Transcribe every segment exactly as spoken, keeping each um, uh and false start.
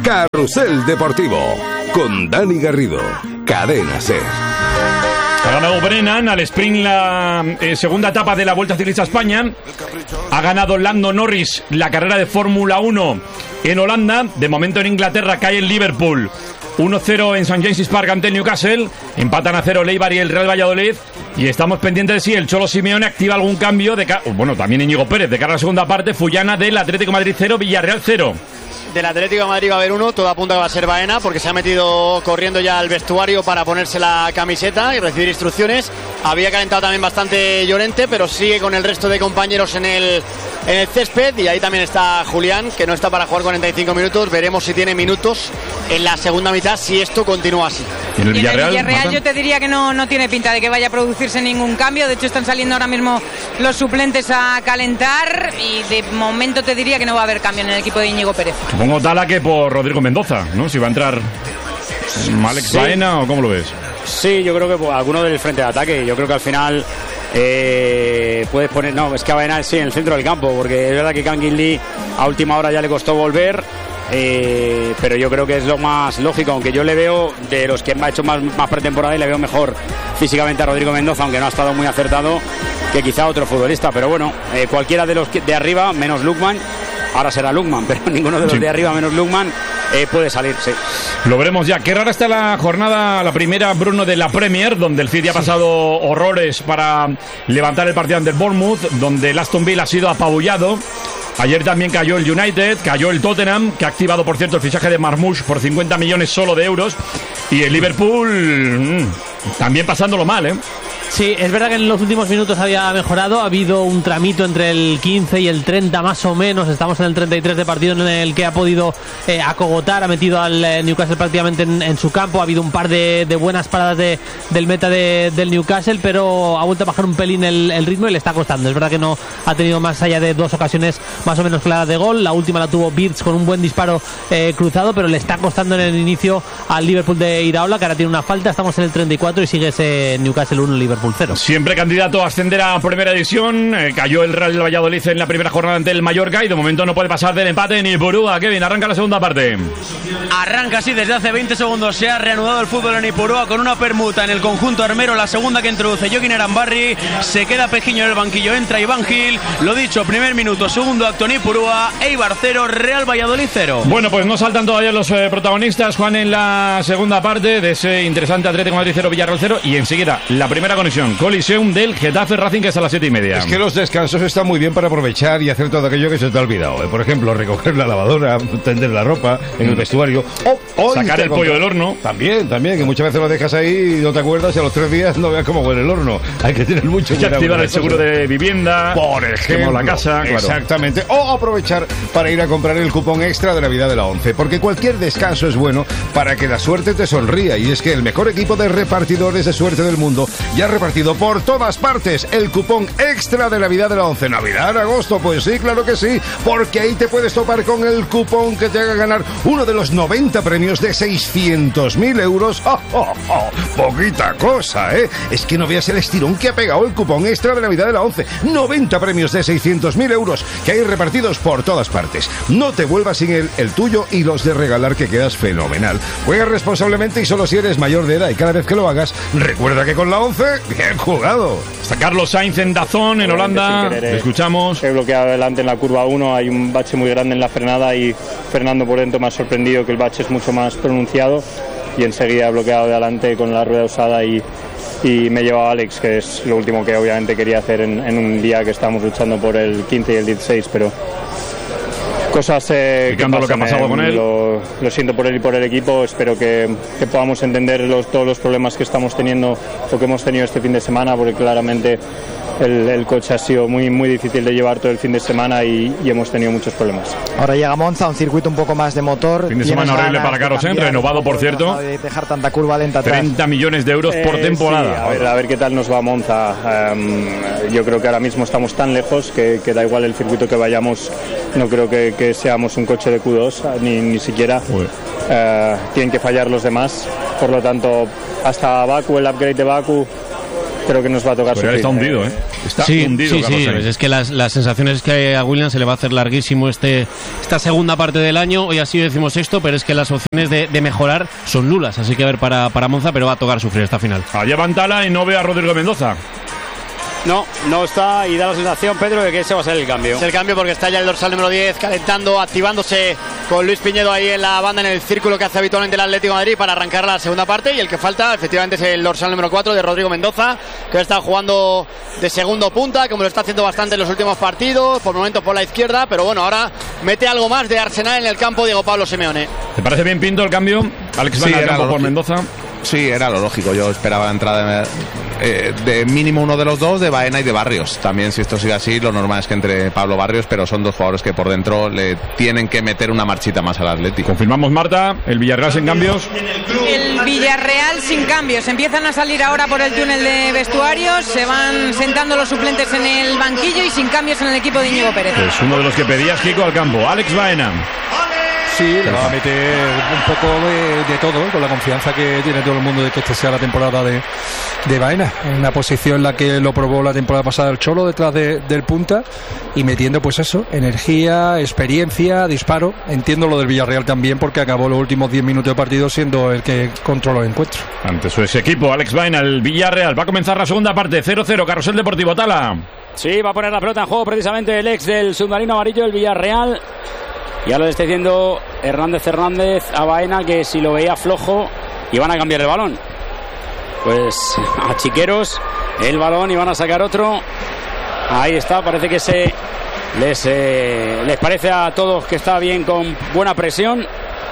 Carrusel Deportivo con Dani Garrido, Cadena SER. Ha ganado Brennan al sprint la eh, segunda etapa de la Vuelta Ciclista a España. Ha ganado Lando Norris la carrera de Fórmula uno en Holanda. De momento en Inglaterra cae el Liverpool uno cero en Saint James's Park ante el Newcastle. Empatan a cero el Eibar y el Real Valladolid. Y estamos pendientes de si el Cholo Simeone activa algún cambio. De ca- bueno, también Íñigo Pérez de cara a la segunda parte. Fullana del Atlético de Madrid cero, Villarreal cero. Del Atlético de Madrid va a haber uno, todo apunta que va a ser Baena, porque se ha metido corriendo ya al vestuario para ponerse la camiseta y recibir instrucciones. Había calentado también bastante Llorente, pero sigue con el resto de compañeros en el, en el césped. Y ahí también está Julián, que no está para jugar cuarenta y cinco minutos. Veremos si tiene minutos en la segunda mitad, si esto continúa así. ¿Y en el Villarreal, y en el Villarreal yo te diría que no, no tiene pinta de que vaya a producirse ningún cambio. De hecho, están saliendo ahora mismo los suplentes a calentar. Y de momento te diría que no va a haber cambio en el equipo de Íñigo Pérez. Supongo Tala que por Rodrigo Mendoza, ¿no? Si va a entrar Alex sí. Baena o cómo lo ves. Sí, yo creo que pues, alguno del frente de ataque. Yo creo que al final eh, puedes poner... No, es que a Baena sí en el centro del campo, porque es verdad que Kangin Lee a última hora ya le costó volver. Eh, pero yo creo que es lo más lógico, aunque yo le veo de los que ha hecho más, más pretemporada y le veo mejor físicamente a Rodrigo Mendoza, aunque no ha estado muy acertado, que quizá otro futbolista. Pero bueno, eh, cualquiera de los de arriba, menos Lukman, ahora será Lukman, pero ninguno de los sí. de arriba menos Lukman eh, puede salir, sí. Lo veremos ya. Qué rara está la jornada, la primera, Bruno, de la Premier, donde el City sí. ha pasado horrores para levantar el partido ante el Bournemouth, donde el Aston Villa ha sido apabullado. Ayer también cayó el United, cayó el Tottenham, que ha activado, por cierto, el fichaje de Marmoush por cincuenta millones solo de euros. Y el Liverpool mmm, también pasándolo mal, ¿eh? Sí, es verdad que en los últimos minutos había mejorado. Ha habido un tramito entre el quince y el treinta más o menos. Estamos en el treinta y tres de partido en el que ha podido eh, acogotar. Ha metido al eh, Newcastle prácticamente en, en su campo. Ha habido un par de, de buenas paradas de, del meta de, del Newcastle, pero ha vuelto a bajar un pelín el, el ritmo y le está costando. Es verdad que no ha tenido más allá de dos ocasiones más o menos claras de gol. La última la tuvo Birds con un buen disparo eh, cruzado, pero le está costando en el inicio al Liverpool de Iraola, que ahora tiene una falta. Estamos en el treinta y cuatro y sigue ese Newcastle uno, Liverpool cero. Siempre candidato a ascender a primera división. Eh, cayó el Real Valladolid en la primera jornada ante el Mallorca y de momento no puede pasar del empate ni Ipurúa. Kevin, arranca la segunda parte. Arranca así, desde hace veinte segundos se ha reanudado el fútbol en Ipurúa con una permuta en el conjunto armero, la segunda que introduce Joaquín Arambarri. Se queda Pejiño en el banquillo, entra Iván Gil. Lo dicho, primer minuto, segundo acto en Ipurúa. Eibar cero, Real Valladolid cero. Bueno, pues no saltan todavía los eh, protagonistas, Juan, en la segunda parte de ese interesante Atlético de Madrid cero, Villarreal cero. Y enseguida la primera conexión, Coliseum del Getafe Racing, que es a las siete y media. Es que los descansos están muy bien para aprovechar y hacer todo aquello que se te ha olvidado, ¿eh? Por ejemplo, recoger la lavadora, tender la ropa en el vestuario, o, o sacar el pollo del horno. También, también, que muchas veces lo dejas ahí y no te acuerdas y a los tres días no veas cómo huele el horno. Hay que tener mucho cuidado. Hay que activar el seguro de vivienda, por ejemplo, la casa, claro. Exactamente. O aprovechar para ir a comprar el cupón extra de Navidad de la ONCE, porque cualquier descanso es bueno para que la suerte te sonría. Y es que el mejor equipo de repartidores de suerte del mundo ya ha repartido por todas partes el cupón extra de Navidad de la ONCE. ¿Navidad, agosto? Pues sí, claro que sí, porque ahí te puedes topar con el cupón que te haga ganar uno de los noventa premios de seiscientos mil euros. ¡Oh, oh, oh! Poquita cosa, ¿eh? Es que no veas el estirón que ha pegado el cupón extra de Navidad de la ONCE. noventa premios de seiscientos mil euros que hay repartidos por todas partes. No te vuelvas sin él, el tuyo y los de regalar, que quedas fenomenal. Juega responsablemente y solo si eres mayor de edad, y cada vez que lo hagas, recuerda que con la ONCE, bien jugado. Está Carlos Sainz en Dazón, en Holanda. Te escuchamos. He bloqueado adelante en la curva uno, hay un bache muy grande en la frenada y Fernando por dentro me ha sorprendido que el bache es mucho más pronunciado y enseguida he bloqueado de adelante con la rueda usada y, y me he llevado a Alex, que es lo último que obviamente quería hacer en, en un día que estábamos luchando por el quince y el dieciséis, pero cosas eh, que, lo que ha pasado eh, con él. Lo, lo siento por él y por el equipo. Espero que, que podamos entender los, todos los problemas que estamos teniendo o que hemos tenido este fin de semana, porque claramente el, el coche ha sido muy, muy difícil de llevar todo el fin de semana y, y hemos tenido muchos problemas. Ahora llega Monza, un circuito un poco más de motor. Fin de semana horrible para Carlsen, renovado por cierto. De dejar tanta curva lenta atrás. treinta millones de euros por eh, temporada. Sí, a, ver, a ver qué tal nos va Monza. Um, yo creo que ahora mismo estamos tan lejos que, que da igual el circuito que vayamos. No creo que, que seamos un coche de Q dos, ni, ni siquiera. Uh, tienen que fallar los demás. Por lo tanto, hasta Baku, el upgrade de Baku, creo que nos va a tocar Pero sufrir. está hundido, ¿eh? Está sí, hundido, sí, Carlos sí. Sainz. Es que las, las sensaciones que a Williams se le va a hacer larguísimo este esta segunda parte del año. Hoy ha sido decimosexto, pero es que las opciones de, de mejorar son nulas. Así que a ver para, para Monza, pero va a tocar sufrir esta final. Allá va Tala y no ve a Rodrigo Mendoza. No, no está y da la sensación, Pedro, de que ese va a ser el cambio. Es el cambio porque está ya el dorsal número diez calentando, activándose con Luis Piñedo ahí en la banda, en el círculo que hace habitualmente el Atlético de Madrid para arrancar la segunda parte, y el que falta efectivamente es el dorsal número cuatro de Rodrigo Mendoza, que está jugando de segundo punta, como lo está haciendo bastante en los últimos partidos, por momentos por la izquierda, pero bueno, ahora mete algo más de Arsenal en el campo Diego Pablo Simeone. ¿Te parece bien, Pinto, el cambio? Alex Sí, Baena al era campo lo por lógico. Mendoza. Sí, era lo lógico. Yo esperaba la entrada de, eh, de mínimo uno de los dos, de Baena y de Barrios. También, si esto sigue así, lo normal es que entre Pablo Barrios, pero son dos jugadores que por dentro le tienen que meter una marchita más al Atlético. Confirmamos, Marta, el Villarreal sin cambios. El Villarreal sin cambios. Empiezan a salir ahora por el túnel de vestuarios, se van sentando los suplentes en el banquillo y sin cambios en el equipo de Íñigo Pérez. Pues uno de los que pedías, Kiko, al campo. Alex Baena. Sí, le va a meter un poco de, de todo, ¿eh? Con la confianza que tiene todo el mundo de que esta sea la temporada de, de Baena, en la posición en la que lo probó la temporada pasada el Cholo, detrás de, del punta, y metiendo pues eso, energía, experiencia, disparo. Entiendo lo del Villarreal también, porque acabó los últimos diez minutos de partido siendo el que controló el encuentro. Ante su ex equipo, Alex Baena, el Villarreal. Va a comenzar la segunda parte, cero cero, Carrusel Deportivo. Tala. Sí, va a poner la pelota en juego precisamente el ex del submarino amarillo, el Villarreal. Ya lo está diciendo Hernández Hernández a Baena, que si lo veía flojo iban a cambiar el balón. Pues a Chiqueros el balón y van a sacar otro. Ahí está, parece que se les, eh, les parece a todos que está bien, con buena presión.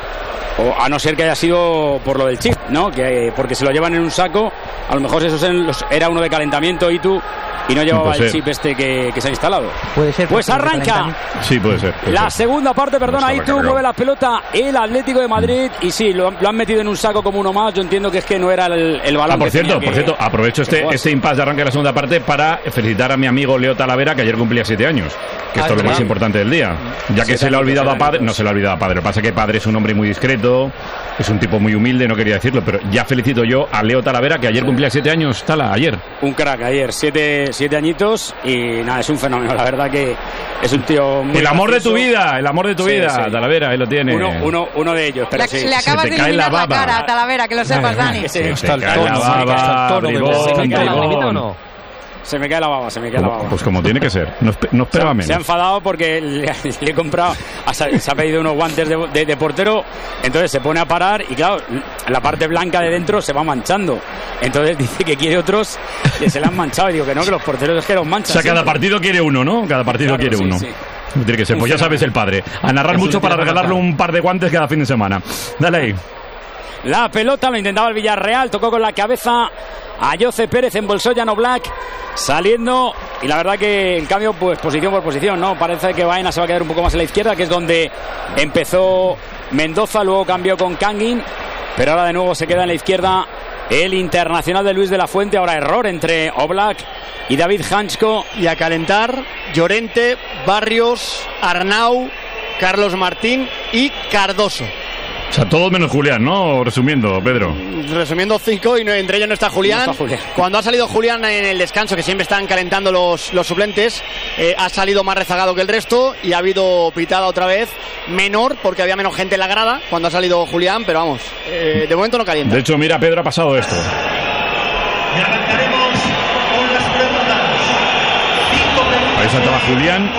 O a no ser que haya sido por lo del chip, ¿no? Que, porque se lo llevan en un saco. A lo mejor eso era uno de calentamiento y tú y no llevaba Puede el ser. chip este que, que se ha instalado. Puede ser. Pues arranca Sí, puede ser. puede la ser. segunda parte, perdona, No ahí está tú recargado. mueve la pelota el Atlético de Madrid y sí, lo, lo han metido en un saco como uno más. Yo entiendo que es que no era el, el balón. Ah, por que cierto, tenía por que- cierto, aprovecho que este, jugar. este impasse de arranque de la segunda parte para felicitar a mi amigo Leo Talavera, que ayer cumplía siete años. Que esto Ah, es lo más sí. importante del día. Ya que Siete se le ha años, olvidado a siete Padre, años. no se le ha olvidado a Padre. Lo que pasa es que Padre es un hombre muy discreto, es un tipo muy humilde, no quería decirlo, pero ya felicito yo a Leo Talavera, que ayer cumplía siete años, Tala, ayer. Un crack ayer, siete, siete añitos y nada, es un fenómeno. La verdad que es un tío muy El amor de tu gracioso. vida, el amor de tu Sí, vida, sí. Talavera, ahí lo tiene. Uno, uno, uno de ellos, pero Le, sí. le acabas te de cae la iluminar la, baba. cara a Talavera, que lo sepas, Dani. Sí, Hasta el cae tono, la hasta el baba, tono de bribón, voz. Se me cae la bribón. baba, ¿o no? Se me cae la baba, se me cae la Como- baba. Pues como tiene que ser, no, espe- no Se esperaba ha, menos. se ha enfadado porque le, le he comprado, ha- se ha pedido unos guantes de, de- de portero, entonces se pone a parar y claro, la parte blanca de dentro se va manchando. Entonces dice que quiere otros que se le han manchado y digo que no, que los porteros es que los O manchan. sea, cada siempre. partido quiere uno, ¿no? Cada partido Claro, quiere sí, uno. sí. Tiene que ser, pues ya sabes el padre. A narrar Eso mucho sí para tiene que regalarle notar. un par de guantes cada fin de semana. Dale ahí. La pelota lo intentaba el Villarreal, tocó con la cabeza a Jose Pérez, embolsó Jan Oblak, saliendo, y la verdad que el cambio, pues posición por posición, ¿no? Parece que Baena se va a quedar un poco más a la izquierda, que es donde empezó Mendoza, luego cambió con Kangin, pero ahora de nuevo se queda en la izquierda el internacional de Luis de la Fuente. Ahora error entre Oblak y David Hansko. Y a calentar Llorente, Barrios, Arnau, Carlos Martín y Cardoso. O sea, todos menos Julián, ¿no? Resumiendo, Pedro. Resumiendo cinco, y no- entre ellos no está Julián. No está Julián. Cuando ha salido Julián en el descanso, que siempre están calentando los, los suplentes, eh, ha salido más rezagado que el resto y ha habido pitada otra vez menor, porque había menos gente en la grada cuando ha salido Julián, pero vamos, eh, de momento no calienta. De hecho, mira, Pedro, ha pasado esto. Ahí saltaba Julián.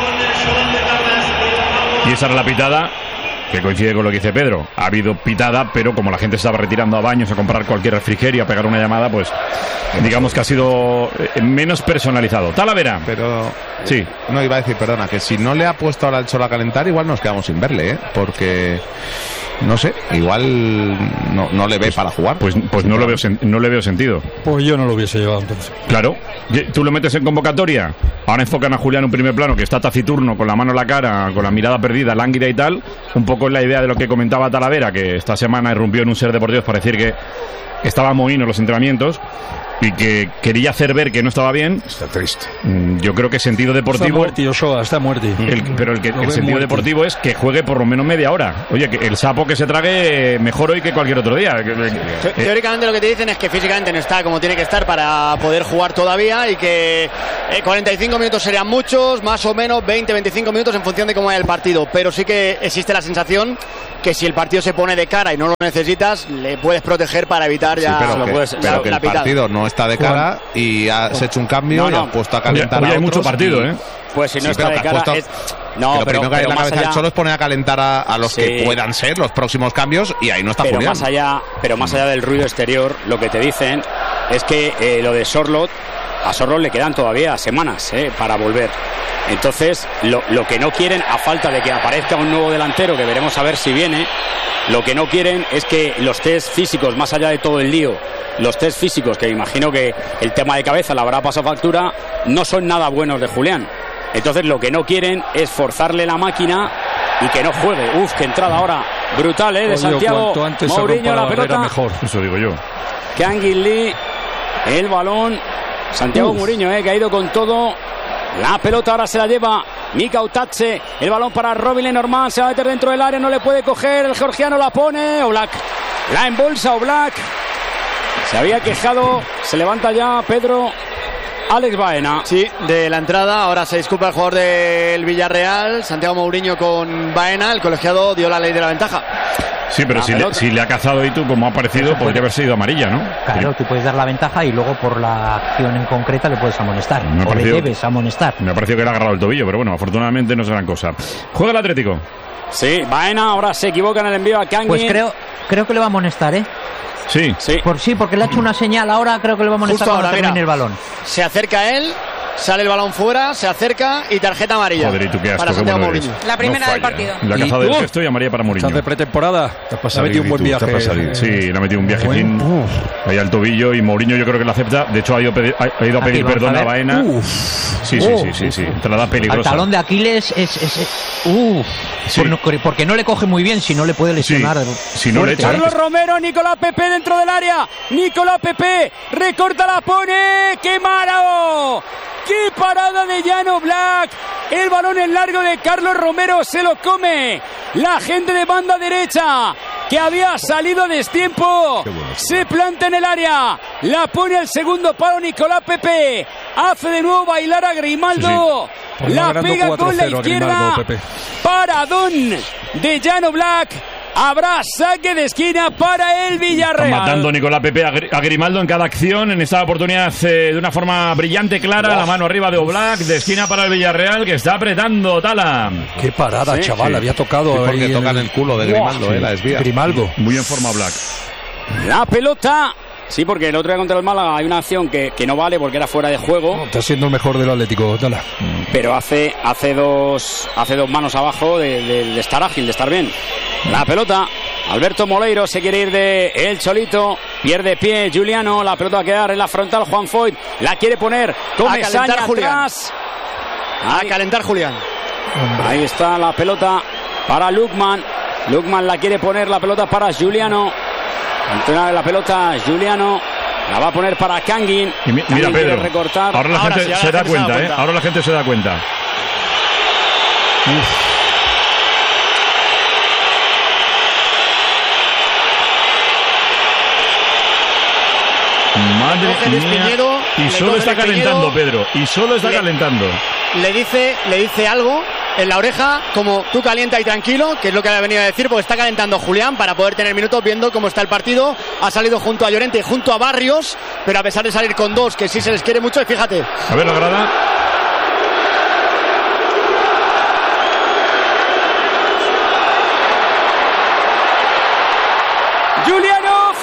Y esa era la pitada, que coincide con lo que dice Pedro. Ha habido pitada, pero como la gente estaba retirando a baños a comprar cualquier refrigerio, a pegar una llamada, pues digamos que ha sido eh, menos personalizado. Talavera. Pero Sí. no iba a decir, perdona, que si no le ha puesto ahora el Cholo a calentar, igual nos quedamos sin verle, ¿eh? Porque no sé, igual no, no le ve para jugar. Pues, pues no, lo veo sen- no le veo sentido. Pues yo no lo hubiese llevado entonces. Claro, Ye- tú lo metes en convocatoria. Ahora enfocan a Julián en un primer plano que está taciturno, con la mano en la cara, con la mirada perdida, lánguida y tal. Un poco es la idea de lo que comentaba Talavera, que esta semana irrumpió en un Ser Deportivos para decir que estaba mohíno en los entrenamientos. y que quería hacer ver que no estaba bien. Está triste. Yo creo que sentido deportivo. Está muerto, Joshua, está muerto. El, pero el, que, el sentido muerto. deportivo es que juegue por lo menos media hora. Oye, que el sapo que se trague mejor hoy que cualquier otro día. Te- Teóricamente lo que te dicen es que físicamente no está como tiene que estar para poder jugar todavía y que eh, cuarenta y cinco minutos serían muchos, más o menos veinte, veinticinco minutos en función de cómo vaya el partido. Pero sí que existe la sensación que si el partido se pone de cara y no lo necesitas, le puedes proteger para evitar ya Sí, pero que, puedes, pero la, que la el pitada. partido no está de cara y has hecho un cambio No, y no. has puesto a calentar Hoy- hoy a hay mucho otros partido, y- ¿eh? Pues si no Sí, está pero de que has cara... puesto- es- No, que lo pero, primero que hay pero en la más cabeza del allá... Cholo es poner a calentar a, a los Sí. que puedan ser los próximos cambios y ahí no está pero Julián. más allá pero más allá del ruido exterior, lo que te dicen es que eh, lo de Sorlot, a Sorlot le quedan todavía semanas eh, para volver. Entonces lo, lo que no quieren, a falta de que aparezca un nuevo delantero, que veremos a ver si viene, lo que no quieren es que los test físicos, más allá de todo el lío, los test físicos, que imagino que el tema de cabeza le habrá pasado factura, no son nada buenos de Julián. Entonces lo que no quieren es forzarle la máquina y que no juegue. Uf, qué entrada ahora brutal, ¿eh? De Oye, Santiago cuanto antes se Mourinho, rompa la la barrera, pelota. mejor. Eso digo yo. Kangin Lee, el balón. Santiago Uf. Mourinho, ¿eh? Que ha ido con todo. La pelota ahora se la lleva Mika Utache. El balón para Robin Lenormand. Se va a meter dentro del área, no le puede coger. El georgiano la pone. Oblak la embolsa, Oblak. Se había quejado. Se levanta ya Pedro. Alex Baena. Sí, de la entrada. Ahora se disculpa el jugador del Villarreal, Santiago Mourinho, con Baena. El colegiado dio la ley de la ventaja. Sí, pero La si le, pelota. si le ha cazado y tú, como ha parecido, podría haber sido amarilla, ¿no? Claro, tú puedes dar la ventaja y luego por la acción en concreta le puedes amonestar. Me ha o le parecido- debes amonestar. Me ha parecido que le ha agarrado el tobillo, pero bueno, afortunadamente no es gran cosa. Juega el Atlético. Sí, Baena ahora se equivoca en el envío a Kangin. Pues creo, creo que le va a amonestar, ¿eh? Sí. Sí. Por sí, porque le ha hecho una señal. Ahora creo que le va a amonestar Justo cuando ahora, termine mira. el balón. Se acerca a él, sale el balón fuera, se acerca y tarjeta amarilla. Joder, y tú qué asco, para qué Santiago bueno eres. Mourinho. La primera No del falla. partido. Le ha Y- cazado el ¡Uh! gesto y amarilla para Mourinho. Estás de pretemporada. para Se ha metido un buen salir, tú, viaje. está para salir. Sí, le ha metido un viajejín Buen- ahí al tobillo y Mourinho yo creo que lo acepta. De hecho ha ido, a pedir- ha ido a pedir Aquí, vamos perdón a a ver. Baena. Uf. Sí, sí, Uh, sí, sí, sí. Entrada Al peligrosa. talón de Aquiles es... es, es- uf. Sí. Por no- porque no le coge muy bien, si no le puede lesionar. Si no le fuerte, echa- ¿eh? Carlos Romero, Nicolás Pepe dentro del área. Nicolás Pepe recorta, la pone. ¡Qué malo! ¡Qué parada de Jan Oblak! El balón en largo de Carlos Romero se lo come. La gente de banda derecha, que había salido a destiempo, se planta en el área. La pone al segundo palo Nicolás Pepe. Hace de nuevo bailar a Grimaldo. Pues va La ganando pega cuatro con la cero a izquierda. Grimaldo, Pepe. Paradón de Jan Oblak. Habrá saque de esquina para el Está Villarreal. matando Nicolás Pepe a Gri- a Grimaldo en cada acción. En esta oportunidad eh, de una forma brillante, clara. La mano arriba de Oblak, de esquina para el Villarreal, que está apretando Tala. Qué parada, Sí, chaval. sí. Había tocado Sí, porque ahí tocan el culo de Grimaldo, Sí. eh, la desvía. Grimaldo. Muy en forma Oblak. La pelota. Sí, porque el otro día contra el Málaga hay una acción que, que no vale porque era fuera de juego, Está siendo el mejor del Atlético. Dale. pero hace, hace, dos, hace dos manos abajo de, de- de estar ágil, de estar bien. La pelota. Alberto Moleiro se quiere ir de el Cholito. Pierde pie Juliano. La pelota va a quedar en la frontal. Juan Foyt la quiere poner. Come A calentar Saña Julián. atrás. A Ahí, calentar Julián. ahí está la pelota para Lukman. Lukman la quiere poner. La pelota para Juliano. Entrena la pelota Juliano. La va a poner para Kangin. Y mi- Kangin mira, quiere Pedro. recortar. Ahora la Ahora gente sí, ahora se la da gente se da cuenta, ¿eh? cuenta. Ahora la gente se da cuenta. Madre Coge Luis mía. Piñero, Y le solo coge está Luis calentando, Piñero. Pedro. Y solo está Le- calentando. Le dice, le dice algo en la oreja, como tú calienta y tranquilo, que es lo que ha venido a decir, porque está calentando Julián para poder tener minutos viendo cómo está el partido. Ha salido junto a Llorente y junto a Barrios, pero a pesar de salir con dos, que sí se les quiere mucho, y fíjate. A ver la grada. Juliano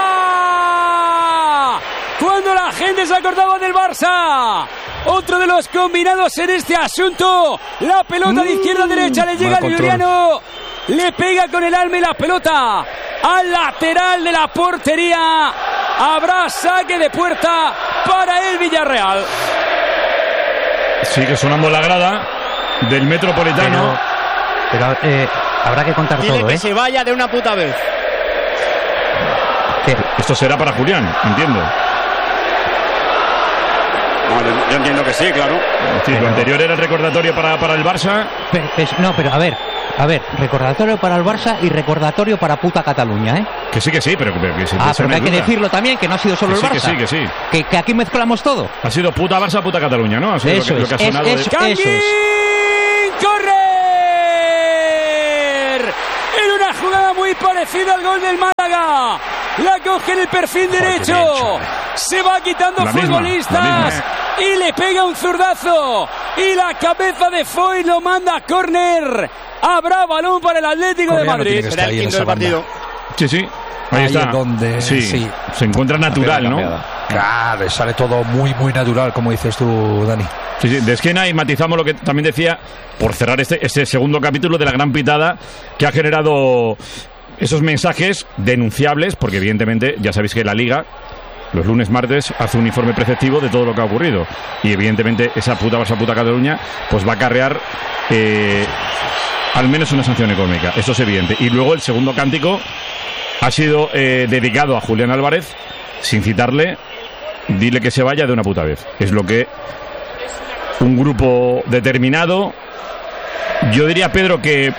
fuera. Cuando la gente se acordaba del Barça. Otro de los combinados en este asunto. La pelota de izquierda a derecha le llega a control. Juliano. Le pega con el alma y la pelota al lateral de la portería. Habrá saque de puerta para el Villarreal. Sigue sonando la grada del Metropolitano. Pero, pero, eh, habrá que contar Dile todo, que ¿eh? se vaya de una puta vez. Que- Esto será para Julián, entiendo. No, yo, yo entiendo que sí, claro. Sí, lo anterior era el recordatorio para, para el Barça. Pero, es- no, pero a ver, a ver, recordatorio para el Barça y recordatorio para puta Cataluña, ¿eh? Que sí, que sí, pero que, que sí, Ah, eso pero no que hay que duda. decirlo también, que no ha sido solo Que el sí, que Barça. sí, que sí. Que, que aquí mezclamos todo. Ha sido puta Barça, puta Cataluña, ¿no? Ha sido Eso lo que, es, lo que ha es- sonado. es- de- eso es. ¡Correr! En una jugada muy parecida al gol del Málaga. La coge en el perfil derecho. Se va quitando La misma, futbolistas. la Y le pega un zurdazo. Y la cabeza de Foy lo manda a córner. Habrá balón para el Atlético de Correa no Madrid. tiene que estar Será el ahí en quinto esa del partido. banda. Sí, sí. Ahí, Ahí está. es donde- sí, sí. se encuentra natural, ¿no? Claro, le sale todo muy, muy natural, como dices tú, Dani. Sí, sí, de esquina y matizamos lo que también decía, por cerrar este, este segundo capítulo de la gran pitada que ha generado esos mensajes denunciables, porque evidentemente ya sabéis que la Liga los lunes, martes hace un informe preceptivo de todo lo que ha ocurrido y evidentemente esa puta Barça, puta Cataluña pues va a acarrear eh, al menos una sanción económica, eso es evidente. Y luego el segundo cántico ha sido eh, dedicado a Julián Álvarez, sin citarle, dile que se vaya de una puta vez. Es lo que un grupo determinado, yo diría, Pedro, que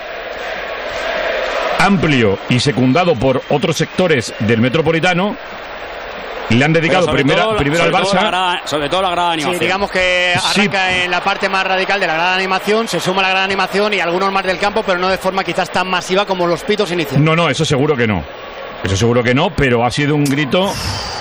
amplio y secundado por otros sectores del Metropolitano, le han dedicado Pero sobre primero, todo- primero al sobre todo Barça. la grada- sobre todo la grada de Sí, animación. digamos que Sí. arranca en la parte más radical de la gran animación, se suma la gran animación y algunos más del campo, pero no de forma quizás tan masiva como los pitos iniciales. No, no, eso seguro que no. Eso seguro que no, pero ha sido un grito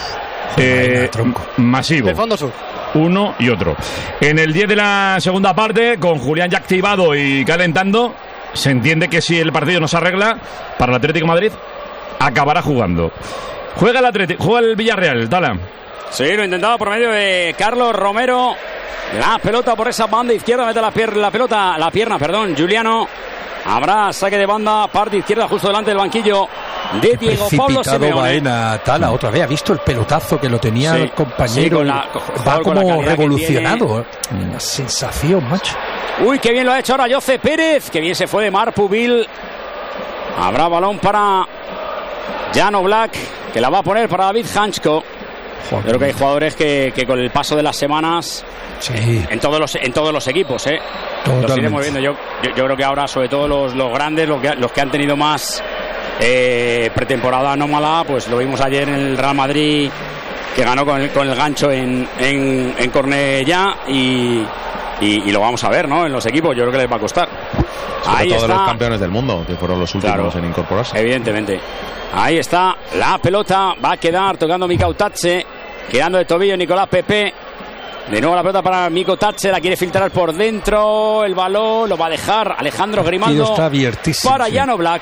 eh, masivo. Del fondo sur. Uno y otro. En el diez de la segunda parte, con Julián ya activado y calentando, se entiende que si el partido no se arregla, para el Atlético de Madrid acabará jugando. Juega el Atlético, juega el Villarreal, Tala. Sí, lo intentaba por medio de Carlos Romero. La pelota por esa banda izquierda, mete la, pier- la pelota, la pierna, perdón, Juliano. Habrá saque de banda, parte izquierda justo delante del banquillo de Diego Pablo Precipitado Simeone. Baena, Tala, otra vez. ¿Ha visto el pelotazo que lo tenía Sí, el compañero? sí, con la- con- Va con la como calidad que revolucionado. ¿eh? Una sensación, macho. Uy, qué bien lo ha hecho ahora Jose Pérez. Qué bien se fue de Marpubil. Habrá balón para Jano Black, que la va a poner para David Hanchko. Yo creo que hay jugadores que, que con el paso de las semanas, sí, en todos los en todos los equipos, ¿eh? Totalmente. Los iremos viendo. Yo, yo, yo creo que ahora, sobre todo los, los grandes, los que, los que han tenido más eh, pretemporada anómala, pues lo vimos ayer en el Real Madrid, que ganó con el, con el gancho en, en, en Cornellá y, y, y lo vamos a ver, ¿no? En los equipos, yo creo que les va a costar. Sobre Ahí todo está. los campeones del mundo, que fueron los últimos Claro. en incorporarse. Evidentemente. Ahí está la pelota. Va a quedar tocando Mikau Tatse. Quedando de tobillo Nicolás Pepe. De nuevo la pelota para Mikau Tatse. La quiere filtrar por dentro. El balón lo va a dejar Alejandro Grimaldo. Está abiertísimo. Para sí. Jano Black.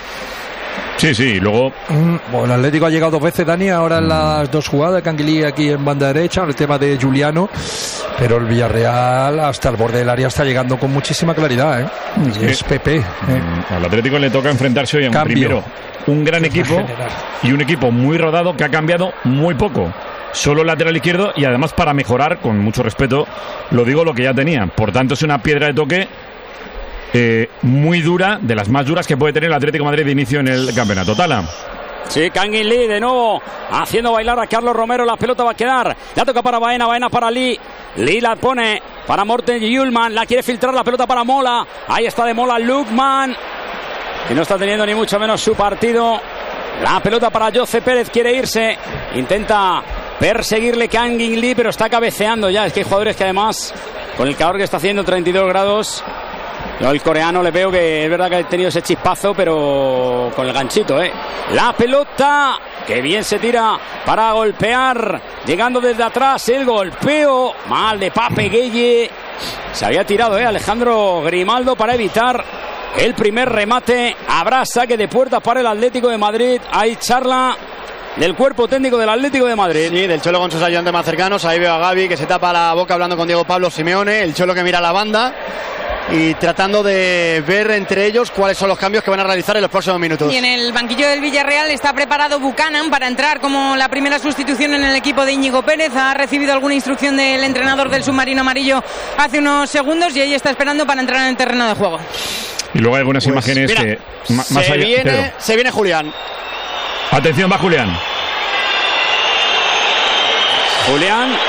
Sí, sí, luego Mm, Bueno, el Atlético ha llegado dos veces, Dani, ahora en las dos jugadas, Canguilí aquí en banda derecha, el tema de Juliano, pero el Villarreal hasta el borde del área está llegando con muchísima claridad, ¿eh? Y es Pepe. ¿eh? mm, al Atlético le toca enfrentarse hoy a un Cambio. primero, un gran Que va a equipo generar. y un equipo muy rodado que ha cambiado muy poco. Solo el lateral izquierdo y además para mejorar, con mucho respeto, lo digo lo que ya tenía. Por tanto, es una piedra de toque eh, muy dura, de las más duras que puede tener el Atlético de Madrid de inicio en el campeonato. Tala. Sí, Kangin Lee de nuevo haciendo bailar a Carlos Romero. La pelota va a quedar. La toca para Baena, Baena para Lee. Lee la pone para Morten Yulman. La quiere filtrar la pelota para Mola. Ahí está de Mola Lukman, que no está teniendo ni mucho menos su partido. La pelota para Jose Pérez, quiere irse. Intenta perseguirle Kangin Lee, pero está cabeceando ya. Es que hay jugadores que además, con el calor que está haciendo, treinta y dos grados. Yo al coreano le veo que es verdad que ha tenido ese chispazo, pero con el ganchito, ¿eh? La pelota, que bien se tira para golpear. Llegando desde atrás, el golpeo. Mal de Pape Gueye. Se había tirado, ¿eh? Alejandro Grimaldo para evitar el primer remate. Habrá saque de puerta para el Atlético de Madrid. Hay charla del cuerpo técnico del Atlético de Madrid. Sí, del Cholo con sus ayudantes más cercanos. Ahí veo a Gaby que se tapa la boca hablando con Diego Pablo Simeone. El Cholo que mira a la banda y tratando de ver entre ellos cuáles son los cambios que van a realizar en los próximos minutos. Y en el banquillo del Villarreal está preparado Buchanan para entrar como la primera sustitución en el equipo de Íñigo Pérez. Ha recibido alguna instrucción del entrenador del submarino amarillo hace unos segundos y ahí está esperando para entrar en el terreno de juego. Y luego hay algunas Pues, imágenes mira, que ma- más se, allá. viene, Pedro. se viene Julián. Atención, va Julián. Julián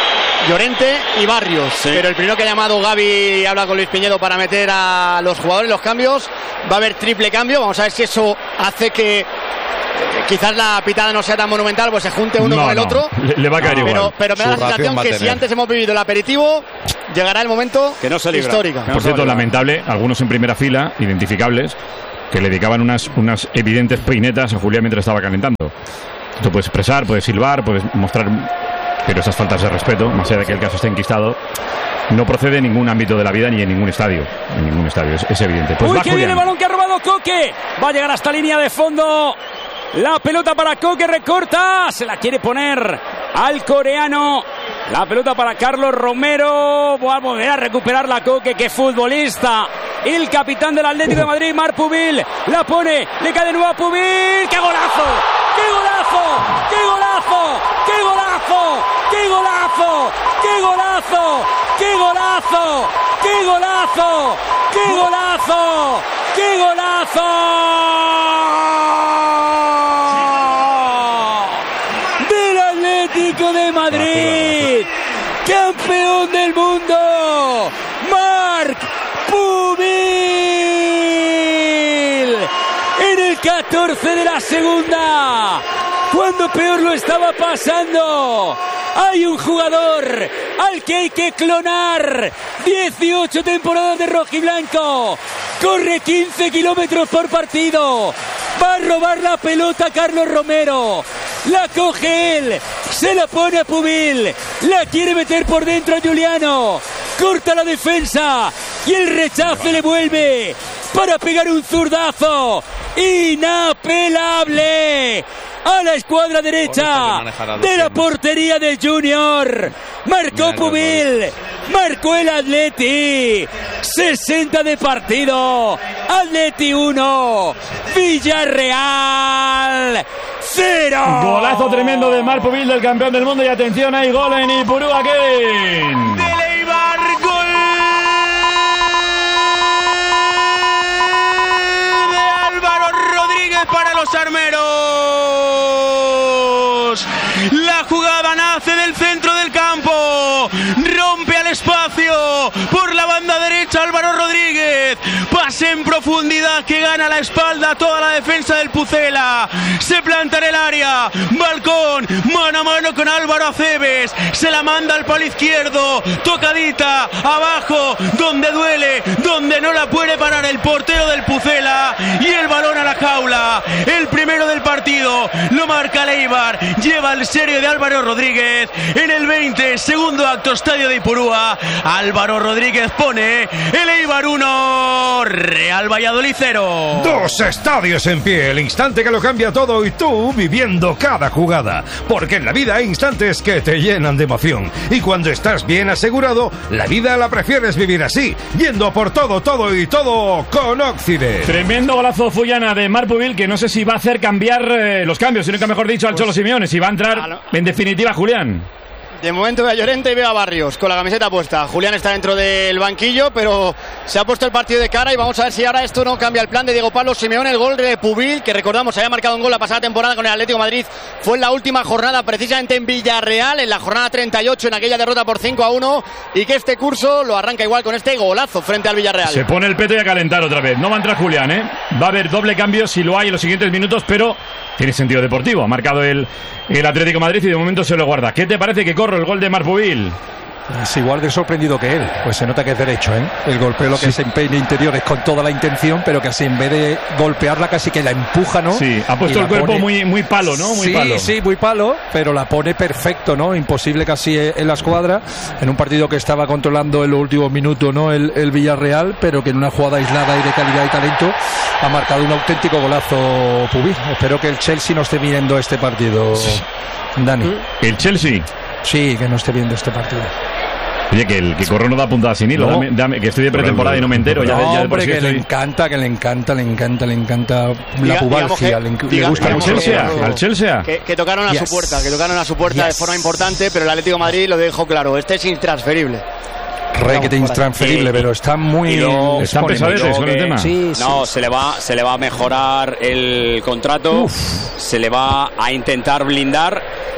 Llorente y Barrios. Sí. Pero el primero que ha llamado Gavi habla con Luis Piñedo para meter a los jugadores, los cambios. Va a haber triple cambio. Vamos a ver si eso hace que quizás la pitada no sea tan monumental, pues se junte uno no, con el no. otro. Le, le va a caer pero, igual. Pero me da la sensación que si antes hemos vivido el aperitivo, llegará el momento que no se histórico. Por no cierto, lamentable, algunos en primera fila, identificables, que le dedicaban unas, unas evidentes peinetas a Julián mientras estaba calentando. Tú puedes expresar, puedes silbar, puedes mostrar, pero esas faltas de respeto, más allá de que el caso esté enquistado, no procede en ningún ámbito de la vida ni en ningún estadio. En ningún estadio, es, es evidente. Pues Uy, va que Julián. viene el balón que ha robado Coque. Va a llegar hasta línea de fondo. La pelota para Coque, recorta. Se la quiere poner al coreano. La pelota para Carlos Romero. Va a volver a recuperar la Coque, que futbolista. El capitán del Atlético de Madrid, Marc Pubil. La pone, le cae de nuevo a Pubil. ¡Qué golazo! ¡Qué golazo! ¡Qué golazo! ¡Qué golazo! ¡Qué golazo! ¡Qué golazo! ¡Qué golazo! ¡Qué golazo! ¡Qué golazo! ¡Qué golazo! Del Atlético de Madrid, campeón del mundo, Marc Pubil, en el catorce de la segunda, cuando peor lo estaba pasando. Hay un jugador al que hay que clonar. dieciocho temporadas de rojiblanco. Corre quince kilómetros por partido. Va a robar la pelota Carlos Romero. La coge él. Se la pone a Pubil. La quiere meter por dentro a Juliano. Corta la defensa. Y el rechace le vuelve para pegar un zurdazo inapelable a la escuadra derecha de la portería del Junior. Marcó Pubil, marcó el Atleti. sesenta de partido. Atleti uno, Villarreal cero. Golazo tremendo de Marc Pubil, del campeón del mundo. Y atención, hay gol en Ipurúa, Kevin. De Leibar, gol de Álvaro Rodríguez para los armeros. La jugada nace del centro del campo, rompe al espacio por la banda derecha Álvaro Rodríguez, pase en profundidad que gana la espalda toda la defensa del Pucela, se planta en el área, balcón, mano a mano con Álvaro Aceves, se la manda al palo izquierdo, tocadita, abajo, donde duele, donde no la puede parar el portero del Pucela, y el balón a la jaula, el primero del partido, lo marca Leibar, lleva el serio de Álvaro Rodríguez en el veinte, segundo acto, estadio de Ipurúa. Álvaro Rodríguez pone el Eibar uno, Real Valladolid cero. Dos estadios en pie, el instante que lo cambia todo, y tú viviendo cada jugada, porque en la vida hay instantes que te llenan de emoción, y cuando estás bien asegurado, la vida la prefieres vivir así, yendo a por todo, todo y todo con Occident. Tremendo golazo Fullana de Marc Pubil, que no sé si va a hacer cambiar eh, los cambios, sino que mejor dicho al Cholo Simeone, si va a entrar en definitiva Julián. De momento veo a Llorente y veo a Barrios con la camiseta puesta. Julián está dentro del banquillo, pero se ha puesto el partido de cara y vamos a ver si ahora esto no cambia el plan de Diego Pablo Simeone. El gol de Pubil, que recordamos había marcado un gol la pasada temporada con el Atlético de Madrid, fue en la última jornada, precisamente en Villarreal, en la jornada treinta y ocho, en aquella derrota por cinco a uno, y que este curso lo arranca igual con este golazo frente al Villarreal. Se pone el peto y a calentar otra vez. No va a entrar Julián, ¿eh? Va a haber doble cambio si lo hay en los siguientes minutos, pero tiene sentido deportivo. Ha marcado el, el Atlético de Madrid y de momento se lo guarda. ¿Qué te parece que corre el gol de Marc Pubil? Es igual de sorprendido que él, pues se nota que es derecho, ¿eh? El golpeo, lo que Sí. se empeine interior es con toda la intención, pero que así en vez de golpearla casi que la empuja, ¿no? Sí, ha puesto Y el la cuerpo pone- muy, muy palo, ¿no? Muy sí, palo. sí, muy palo, pero la pone perfecto, ¿no? Imposible casi en la escuadra, en un partido que estaba controlando en los últimos minutos, ¿no? El, el Villarreal, pero que en una jugada aislada y de calidad y talento ha marcado un auténtico golazo Pubil. Espero que el Chelsea no esté viendo este partido, Dani. ¿El Chelsea? Sí, que no esté viendo este partido. Oye, que el que corro no da puntada sin hilo. No. Dame, dame, que estoy de pretemporada y no me entero. Ya, de- No, ya de por hombre, sí que estoy... le encanta, que le encanta, le encanta, le encanta Diga- la pubalgia, digamos le, que- inc- le diga- gusta ¿Al digamos mucho. Chelsea? que- ¿Al Chelsea? Que, que tocaron a Yes. su puerta, que tocaron a su puerta Yes. de forma importante, pero el Atlético de Madrid lo dejó claro, este es intransferible. Requete intransferible, Y- pero está muy... y luego- se Están pone pesadetes mucho. con el que- tema. Sí, No, sí. se le va, se le va a mejorar el contrato, se le va a intentar blindar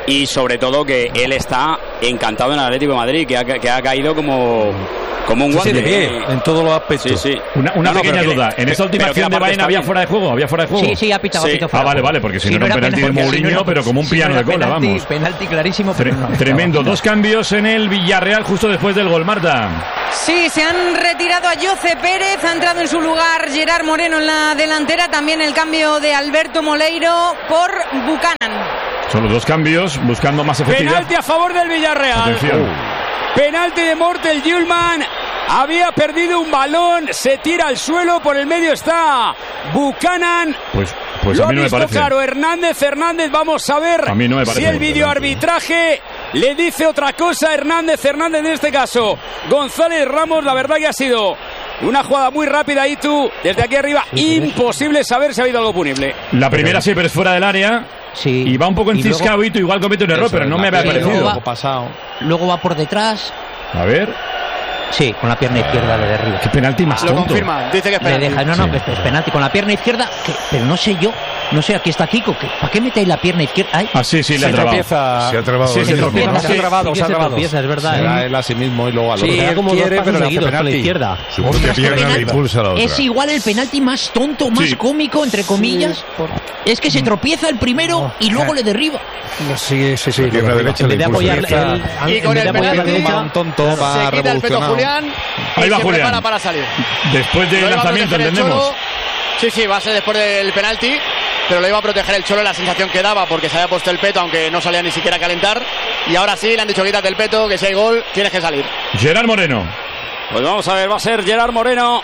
y sobre todo que él está encantado en el Atlético de Madrid, que ha, que ha caído como, como un Sí, guante. de pie, en todos los aspectos. Sí, sí. Una, una No, no, pequeña pero que duda. le- ¿En esa última pero que acción la de parte Baena está había bien. fuera de juego? ¿Había fuera de juego? Sí, sí, ha pitado, ha Sí. pitado Ah, fuera. vale, vale, porque si Sí, no era un penalti de porque si no Mourinho, era- pero como un si no piano era de cola, penalti, vamos. Penalti clarísimo, pero Tre- no. Tremendo. Dos cambios en el Villarreal justo después del gol, Marta. Sí, se han retirado a Jose Pérez, ha entrado en su lugar Gerard Moreno en la delantera, también el cambio de Alberto Moleiro por Buchanan. Solo dos cambios, buscando más efectividad. Penalti a favor del Villarreal. Atención. Penalti de Mortel Yulman. Había perdido un balón, se tira al suelo, por el medio está Buchanan. Pues, pues Lo a ha mí no me visto parece. claro Hernández Hernández. Vamos a ver A mí no me parece si el muy videoarbitraje le dice otra cosa a Hernández Hernández en este caso. González Ramos, la verdad que ha sido una jugada muy rápida y tú, desde aquí arriba, imposible saber si ha habido algo punible. La primera sí, pero es fuera del área. Sí. Y va un poco Y luego- enciscado y tú igual comete un error, Eso, pero no la me había pierna, parecido. luego va- pasado. Luego va por detrás. A ver, Sí, con la pierna izquierda le derriba. qué penalti más Lo tonto. confirma, dice que es Le penalti. deja, no, no, Sí. que es penalti con la pierna izquierda, que- pero no sé yo, no sé, aquí está Kiko, que, ¿para qué metéis la pierna izquierda? Ay, Ah, sí, sí, le Se ha trabado. tropieza. Se ha trabado. Sí, el se mismo. tropieza. Se ha Sí, trabado, Sí se ha que se trabado. tropieza, es verdad. Será ¿eh? él a sí mismo y luego al Sí, otro. Era él como dos quiere, pasos pero le hace seguidos con la penalti. izquierda. Su propia pierna le penalti. impulsa a la otra. es igual el penalti más tonto, más Sí. cómico, entre comillas. Es que se tropieza el primero y luego le derriba. Sí, sí, sí. La pierna lo derecha En le vez de impulsa. apoyar, Empieza- el, Y en con vez el de apoyar la penalti- derecha, Un tonto, va Se quita el peto revolucionado. Julián y Ahí va se Julián. prepara para salir. Después del Lo iba a lanzamiento, proteger el entendemos. Cholo. Sí, sí, va a ser después del penalti, pero lo iba a proteger el Cholo, la sensación que daba porque se había puesto el peto, aunque no salía ni siquiera a calentar. Y ahora sí, le han dicho quítate el peto, que si hay gol, tienes que salir. Gerard Moreno. Pues vamos a ver, va a ser Gerard Moreno,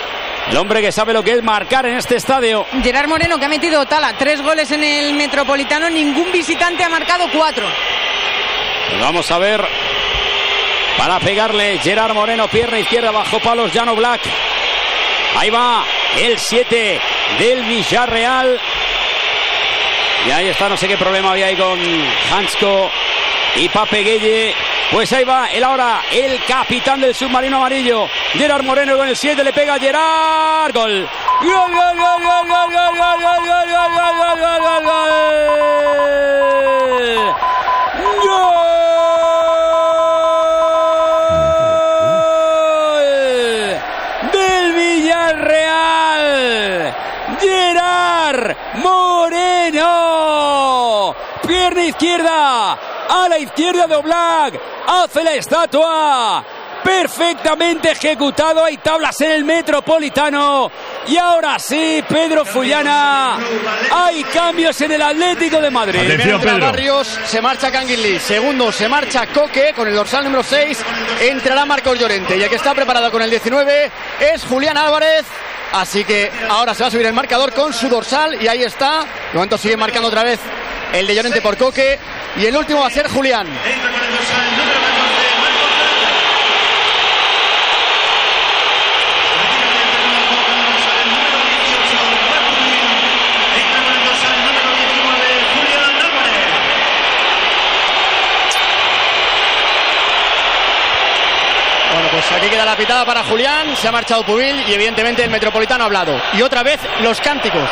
el hombre que sabe lo que es marcar en este estadio. Gerard Moreno, que ha metido Tala tres goles en el Metropolitano, ningún visitante ha marcado cuatro. Pues vamos a ver, para pegarle Gerard Moreno, pierna izquierda bajo palos, Llano Black. Ahí va el siete del Villarreal. Y ahí está, no sé qué problema había ahí con Hansko y Pape Gueye. Pues ahí va el ahora, el capitán del submarino amarillo, Gerard Moreno con el siete, le pega a Gerard. Gol. Gol, gol, gol, gol, gol, gol, gol, gol, gol, gol, gol, gol, gol, gol. Gol del Villarreal. Gerard Moreno. Pierna izquierda. A la izquierda de Oblak. Hace la estatua. Perfectamente ejecutado. Hay tablas en el Metropolitano. Y ahora sí, Pedro Fullana. Hay cambios en el Atlético de Madrid. Atención, Primero entra Pedro. Barrios, se marcha Canguilí. Segundo, se marcha Coque con el dorsal número seis. Entrará Marcos Llorente. Y el que está preparado con el diecinueve es Julián Álvarez. Así que ahora se va a subir el marcador con su dorsal. Y ahí está. De momento sigue marcando otra vez el de Llorente por Coque. Y el último va a ser Julián. Bueno, pues aquí queda la pitada para Julián, se ha marchado Pubil y evidentemente el Metropolitano ha hablado. Y otra vez los cánticos.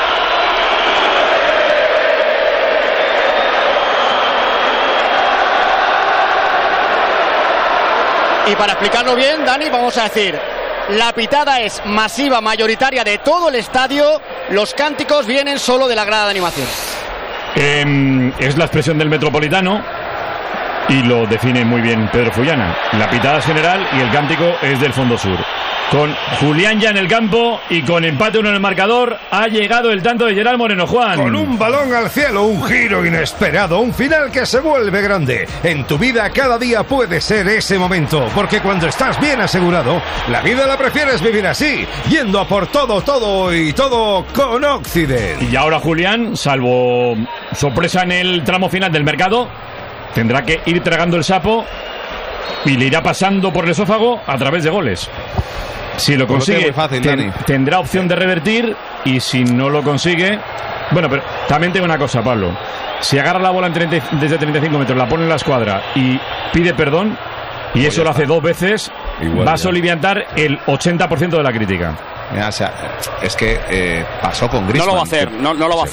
Y para explicarlo bien, Dani, vamos a decir, la pitada es masiva, mayoritaria de todo el estadio, los cánticos vienen solo de la grada de animación. Eh, es la expresión del Metropolitano y lo define muy bien Pedro Fullana. La pitada es general y el cántico es del Fondo Sur. Con Julián ya en el campo y con empate uno en el marcador, ha llegado el tanto de Gerard Moreno. Juan. Con un balón al cielo, un giro inesperado, un final que se vuelve grande. En tu vida cada día puede ser ese momento, porque cuando estás bien asegurado, la vida la prefieres vivir así, yendo a por todo, todo y todo con Occident. Y ahora Julián, salvo sorpresa en el tramo final del mercado, tendrá que ir tragando el sapo y le irá pasando por el esófago a través de goles. Si lo Pues lo tiene consigue, muy fácil, ten- Dani. tendrá opción de revertir, y si no lo consigue... Bueno, pero también tengo una cosa, Pablo. Si agarra la bola en treinta, desde treinta y cinco metros, la pone en la escuadra y pide perdón, y eso lo hace dos veces, Igual va a ya. soliviantar el ochenta por ciento de la crítica. Mira, o sea, es que eh, pasó con No Griezmann. lo va a hacer, que- no, no lo va a hacer.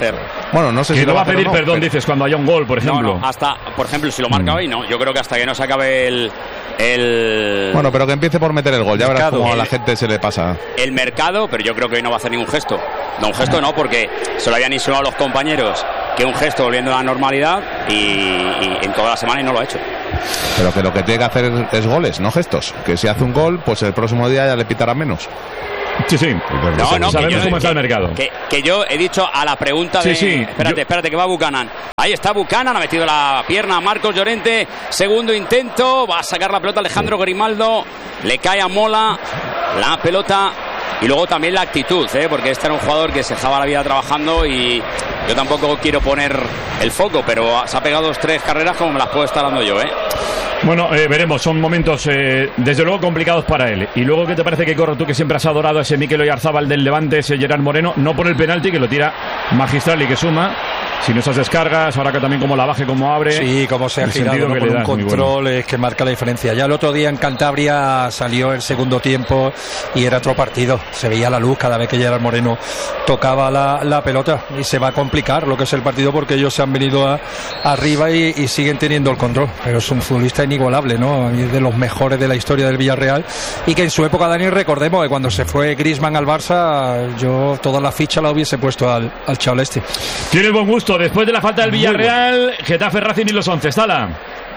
Bueno, no sé que si no lo va a hacer pedir o no, perdón, pero- dices, cuando haya un gol, por ejemplo. No, no, hasta, por ejemplo, si lo marca Mm. hoy, no. Yo creo que hasta que no se acabe el. el Bueno, pero que empiece por meter el gol, ya verás Mercado. cómo a la El- gente se le pasa. el mercado, pero yo creo que hoy no va a hacer ningún gesto. No, un gesto no, porque se lo habían insinuado los compañeros que un gesto volviendo a la normalidad y, y en toda la semana y no lo ha hecho. Pero que lo que tiene que hacer es, es goles, no gestos. Que si hace un gol, pues el próximo día ya le pitará menos. Sí, sí. No, no, sabemos que yo- cómo está el que- mercado. Que, que yo he dicho a la pregunta Sí, de. sí, espérate, yo- espérate, que va Buchanan. Ahí está Buchanan, ha metido la pierna a Marcos Llorente. Segundo intento, va a sacar la pelota Alejandro Grimaldo. Le cae a Mola la pelota. Y luego también la actitud, ¿eh? Porque este era un jugador que se dejaba la vida trabajando y yo tampoco quiero poner el foco, pero se ha pegado dos, tres carreras como me las puedo estar dando yo, ¿eh? Bueno, eh, veremos, son momentos eh, desde luego complicados para él. Y luego, ¿qué te parece que corro tú, que siempre has adorado a ese Mikel Oyarzábal del Levante, ese Gerard Moreno? No por el penalti, que lo tira magistral y que suma, sino esas descargas, ahora que también como la baje, como abre. Sí, como se ha el girado, sentido ¿no? que Con le un da es muy control bueno. es que marca la diferencia. Ya el otro día en Cantabria salió el segundo tiempo y era otro partido. Se veía la luz cada vez que Gerard Moreno tocaba la, la pelota y se va a complicar lo que es el partido porque ellos se han venido a- arriba y, y siguen teniendo el control. Pero es un futbolista inigualable, ¿no? Es de los mejores de la historia del Villarreal y que en su época, Dani, recordemos que cuando se fue Griezmann al Barça, yo toda la ficha la hubiese puesto al, al chaval este. Tiene buen gusto, después de la falta del Muy Villarreal, Getafe, Racing y los once. Estala.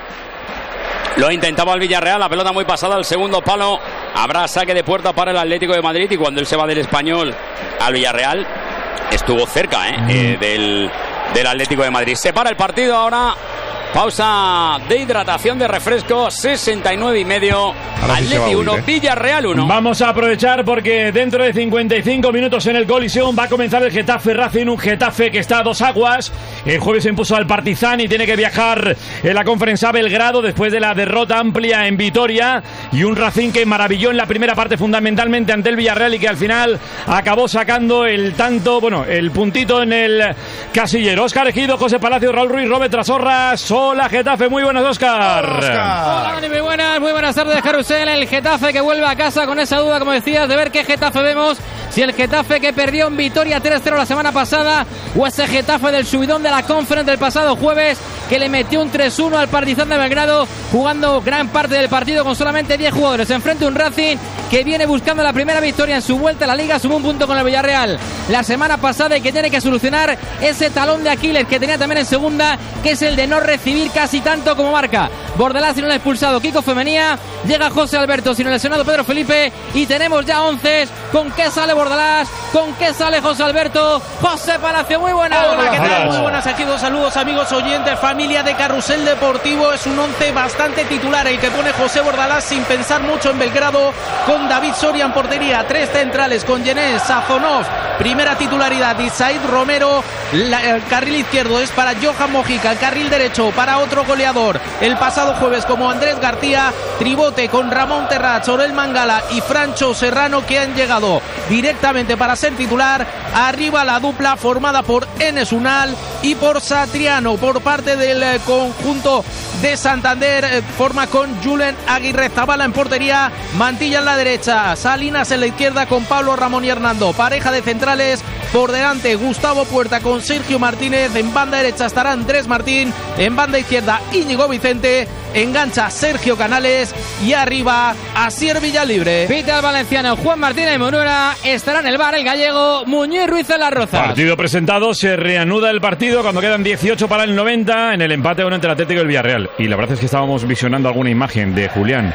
Lo intentaba el Villarreal, la pelota muy pasada al segundo palo. Habrá saque de puerta para el Atlético de Madrid y cuando él se va del Español al Villarreal estuvo cerca ¿eh? Mm. Eh, del, del Atlético de Madrid. Se para el partido ahora. Pausa de hidratación, de refresco, sesenta y nueve y medio. Ahora sí se va a Atleti huir, uno, ¿eh? Villarreal uno. Vamos a aprovechar porque dentro de cincuenta y cinco minutos en el Coliseum va a comenzar el Getafe Racing, un Getafe que está a dos aguas. El jueves se impuso al Partizan y tiene que viajar en la Conference a Belgrado después de la derrota amplia en Vitoria, y un Racing que maravilló en la primera parte fundamentalmente ante el Villarreal y que al final acabó sacando el tanto, bueno, el puntito en el casillero. Óscar Ejido, José Palacio, Raúl Ruiz, Robert Trasorras. Hola Getafe, muy buenas, Óscar. Hola Dani, muy buenas, muy buenas tardes, Carusel. El Getafe que vuelve a casa con esa duda, como decías, de ver qué Getafe vemos. Si el Getafe que perdió en Vitoria tres cero la semana pasada, o ese Getafe del subidón de la Conference del pasado jueves, que le metió un tres uno al Partizan de Belgrado, jugando gran parte del partido con solamente diez jugadores. Enfrente un Racing que viene buscando la primera victoria en su vuelta a la Liga, sumó un punto con el Villarreal la semana pasada y que tiene que solucionar ese talón de Aquiles que tenía también en segunda, que es el de no recibir casi tanto como marca Bordalás, sino el expulsado Kiko Femenía. Llega José Alberto, sino el lesionado Pedro Felipe, y tenemos ya once. ¿Con qué sale Bordalás? ¿Con qué sale José Alberto? José Palacio, muy buenas. Hola, ¿qué tal? Muy buenas aquí, dos saludos amigos oyentes, familia de Carrusel Deportivo. Es un once bastante titular el que pone José Bordalás sin pensar mucho en Belgrado, con David Soria en portería, tres centrales con Yenés, Sazonov, primera titularidad, y Said Romero. La, el carril izquierdo es para Johan Mojica, el carril derecho para otro goleador el pasado jueves como Andrés García, tribote con Ramón Terrats, Orel Mangala y Francho Serrano, que han llegado directamente para ser titular. Arriba la dupla formada por Enes Unal y por Satriano por parte del eh, conjunto de Santander, eh, forma con Julen Aguirre Zabala en portería, Mantilla en la derecha, Salinas en la izquierda con Pablo Ramón y Hernando, pareja de centrales. Por delante Gustavo Puerta con Sergio Martínez, en banda derecha estará Andrés Martín, en banda izquierda Íñigo Vicente, engancha Sergio Canales y arriba Asier Villalibre. Pita el valenciano Juan Martínez Monura, estará en el bar el gallego Muñiz Ruiz en las Rozas. Partido presentado, se reanuda el partido cuando quedan dieciocho para el noventa en el empate uno entre el Atlético y el Villarreal. Y la verdad es que estábamos visionando alguna imagen de Julián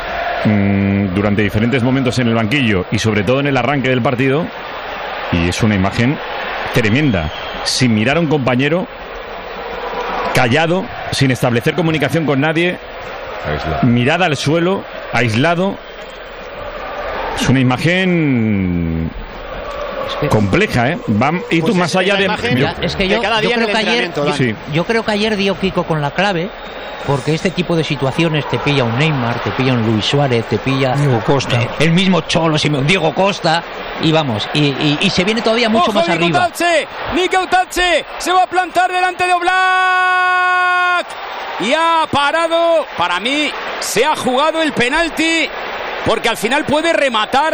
mmm, durante diferentes momentos en el banquillo y sobre todo en el arranque del partido, y es una imagen tremenda, sin mirar a un compañero, callado, sin establecer comunicación con nadie, aislado. Mirada al suelo, aislado. Es una imagen compleja, ¿eh? Van, y tú Pues más es allá de... imagen, yo, es que yo, yo creo que ayer, yo, sí. yo creo que ayer dio Kiko con la clave, porque este tipo de situaciones te pilla un Neymar, te pilla un Luis Suárez, te pilla Diego Costa, eh, el mismo Cholo, Diego Costa, y vamos, y, y, y se viene todavía mucho Ojo, más Nico arriba. Tache, Nico Tache se va a plantar delante de Oblak y ha parado. Para mí se ha jugado el penalti porque al final puede rematar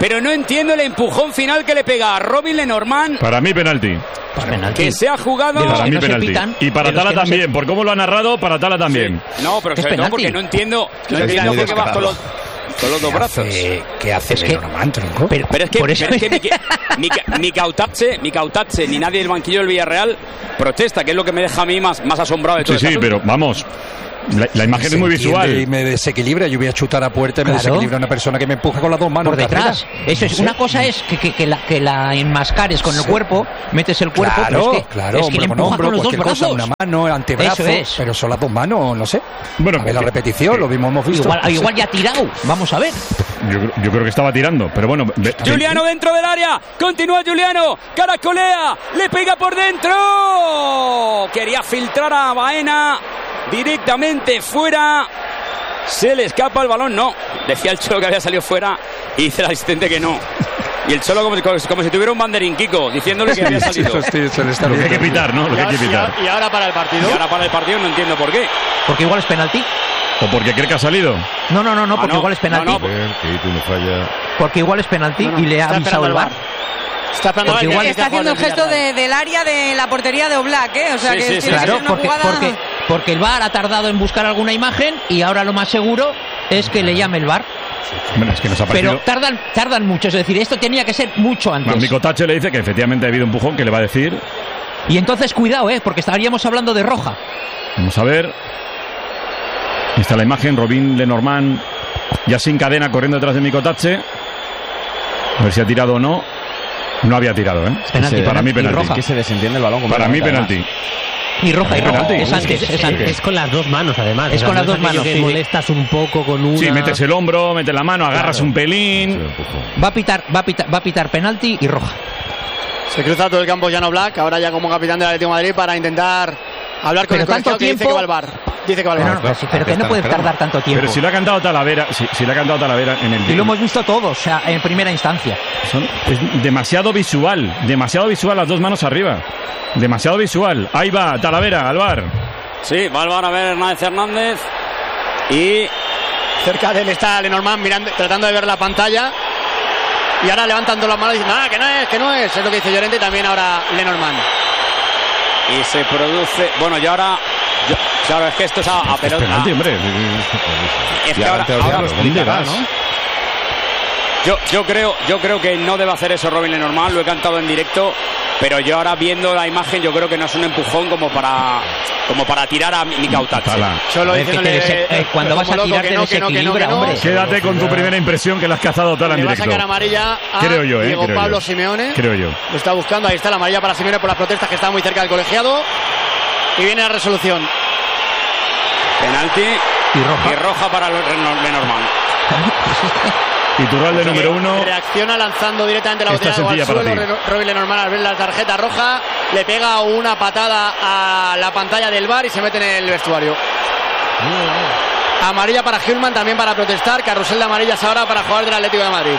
pero no entiendo el empujón final que le pega a Robin Lenormand. Para mí penalti. Que se ha jugado. Para mí penalti. Y para Tala también, por cómo lo ha narrado, para Tala también. Sí. No, pero sobre todo porque no entiendo, no entiendo por qué vas con los, con los dos brazos. ¿Qué hace es que, Lenormand, tronco? Pero, pero es que, pero es que Micautache, Micautache, ni nadie del banquillo del Villarreal protesta, que es lo que me deja a mí más, más asombrado de todo. Sí, sí, asunto. pero vamos. La, la imagen es muy visual. Y me desequilibra. Yo voy a chutar a puerta y me Claro. desequilibra una persona que me empuja con las dos manos por detrás. Eso es, No sé. una cosa es que, que, que, la, que la enmascares con el Sí. cuerpo, metes el cuerpo, Claro, pero es que, claro, es que le hombro con empuja hombro, con los dos cualquier cosa, brazos. una mano, el antebrazo, Eso es. pero son las dos manos, no sé. Bueno, a ver la repetición, lo mismo hemos visto. Igual, No sé. igual ya ha tirado. Vamos a ver. Yo, yo creo que estaba tirando, pero bueno. ve- Juliano dentro del área, continúa Juliano, caracolea, le pega por dentro. Quería filtrar a Baena directamente fuera. Se le escapa el balón, no. Decía el Cholo que había salido fuera y dice el asistente que no. Y el Cholo como, si- como si tuviera un banderín, Kiko, diciéndole que había salido. Sí, se le está Lo que hay que viendo. pitar, ¿no? Lo que hay que pitar. Y ahora para el partido. Y ahora para el partido no entiendo por qué. Porque igual es penalti. O porque cree que ha salido. No, no, no, no, Ah, porque no. igual es penalti. No, no. Que tú no falla. Porque igual es penalti No, no, y le ha está avisado esperando el el V A V A R. R. Está esperando Porque el igual que Está haciendo el gesto de, del área de la portería de Oblak, ¿eh? O sea Sí, que sí, tiene sí. que Claro, ser una porque, jugada... porque, porque el V A R ha tardado en buscar alguna imagen y ahora lo más seguro es que le llame el V A R. Bueno, es que nos ha Pero parecido. tardan, tardan mucho, es decir, esto tenía que ser mucho antes. Micotache le dice que efectivamente ha habido un empujón, que le va a decir. Y entonces cuidado, ¿eh? Porque estaríamos hablando de roja. Vamos a ver. Ahí está la imagen, Robin Lenormand ya sin cadena corriendo detrás de Micotache. A ver si ha tirado o no. No había tirado, ¿eh? Penalti, Sí, para mí y penalti. roja. Que se desentiende el balón. Para mí completamente, penalti. Y roja, y Es roja. penalti. Es antes, es antes. Es con las dos manos, además. Es O sea, con no las dos aquello manos, que sí. molestas un poco con una. Sí, metes el hombro, metes la mano, agarras Claro. un pelín. Va a pitar, va a pitar, va a pitar penalti y roja. Se cruza todo el campo Jan Oblak, ahora ya como capitán del Atlético de Madrid para intentar hablar con Pero el tanto colegiado que dice tiempo- que va al bar. Dice que va al Pero, bar. no, pero sí, pero que no puede tardar tanto tiempo. Pero si le ha cantado Talavera, si, si le ha cantado Talavera en el Y lo hemos visto todos, o sea, en primera instancia. Son- es demasiado visual, demasiado visual las dos manos arriba. Demasiado visual. Ahí va, Talavera, al bar. Sí, va al bar a ver Hernández Hernández. Y Cerca de él está Lenormand mirando, tratando de ver la pantalla. Y ahora levantando las manos y diciendo, ah, que no es, que no es. Es lo que dice Llorente y también ahora Lenormand. Y se produce. Bueno, y ahora. yo- claro, es que esto es a, a pelota. Penalti, hombre. Es que Ya, ahora, en teoría ahora- lo explicará, ¿dónde vas? ¿no? yo, yo creo, yo creo que no debe hacer eso Robin Lenormand, lo he cantado en directo, pero yo ahora viendo la imagen, yo creo que no es un empujón como para, como para tirar a Micautache. Solo Es que diciéndole te dese- eh, cuando vas a como tirar loco, te que no, que no, que no, desequilibra, que no. hombre. Quédate con tu primera impresión que la has cazado Tala en Le va a directo. sacar amarilla a Creo yo, ¿eh? Diego Creo Pablo yo. Simeone. Creo yo. Lo está buscando, ahí está la amarilla para Simeone por las protestas que está muy cerca del colegiado. Y viene la resolución. Penalti Y roja. y roja para Lenormand. Iturralde número uno. Reacciona lanzando directamente la Esta botella de agua sencilla al para suelo. ti. Re- Robin Lenormand al ver la tarjeta roja le pega una patada a la pantalla del bar y se mete en el vestuario. Amarilla para Hillman, también para protestar. Carrusel de amarillas ahora para jugar del Atlético de Madrid.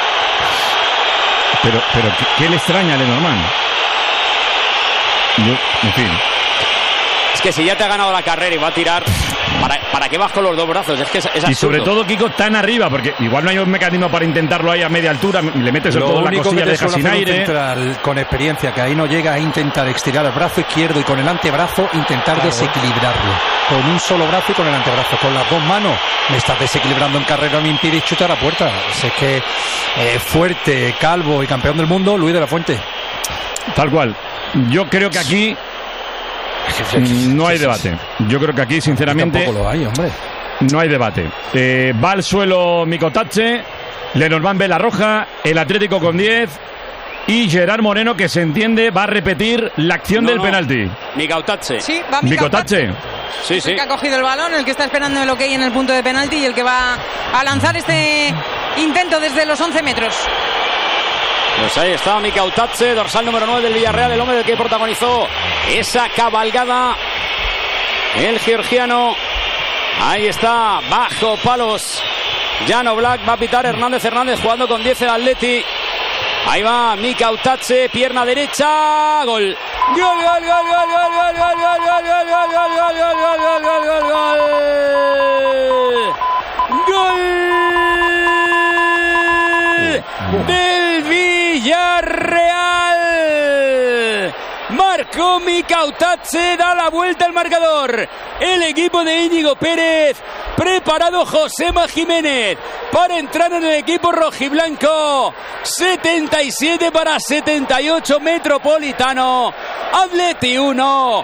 Pero, pero ¿qué, qué le extraña a Lenormand? Yo, en fin. Es que si ya te ha ganado la carrera y va a tirar, ¿para, para qué vas con los dos brazos? Es que es, es Y sobre absurdo. todo, Kiko, tan arriba, porque igual no hay un mecanismo para intentarlo ahí a media altura, le metes el Lo codo en la único costilla, que le te dejas suele sin hacer un aire. central con experiencia que ahí no llega a intentar estirar el brazo izquierdo y con el antebrazo intentar desequilibrarlo. Con un solo brazo y con el antebrazo. Con las dos manos me estás desequilibrando en carrera, me impide chutar a puerta. Si es que eh, fuerte, calvo y campeón del mundo, Luis de la Fuente. Tal cual. Yo creo que aquí mm, no hay debate. Yo creo que aquí, sinceramente, Tampoco lo hay, hombre. no hay debate. Eh, va al suelo Micotache, Lenormand ve la roja, el Atlético con diez y Gerard Moreno, que se entiende, va a repetir la acción No, del no. penalti. Micautache. Sí, va Micotache. Sí, sí. El que ha cogido el balón, el que está esperando el ok en el punto de penalti y el que va a lanzar este intento desde los once metros. Pues ahí está Micautache, dorsal número nueve del Villarreal, el hombre del que protagonizó esa cabalgada. El georgiano. Ahí está, bajo palos. Jan Oblak, va a pitar Hernández Hernández jugando con diez el Atleti. Ahí va Micautache, pierna derecha, gol. Gol, gol, gol, gol, gol, gol, gol, gol, gol, gol, gol, gol, gol, gol, gol, gol, gol, gol. Gol. del Villarreal. Marcó Mikautadze, da la vuelta al marcador. El equipo de Íñigo Pérez. Preparado Josema Jiménez para entrar en el equipo rojiblanco. setenta y siete para setenta y ocho Metropolitano. Atleti uno,